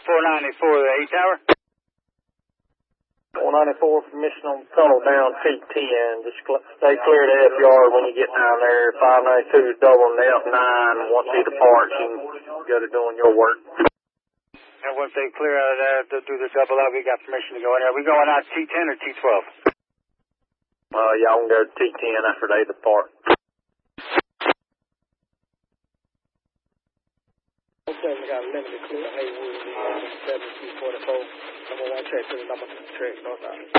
494, the 8 tower. 494, permission on tunnel down T10. Just stay clear of the F yard when you get down there. 592 is doubling the F9. Once he departs, you can go to doing your work. And once they clear out of there to do the double up, we got permission to go in there. Are we going out T10 or T12? Y'all can go to T10 after they depart. Okay, we got a limited clear Haywood, 7244. Number 1 check to the number 2 check, northbound.